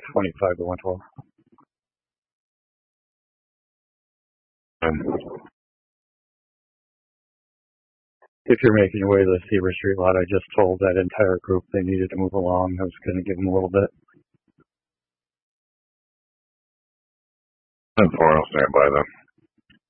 25 to 112. If you're making your way to the Seaver Street lot, I just told that entire group they needed to move along. I was going to give them a little bit. 10-4, I'll stand by them.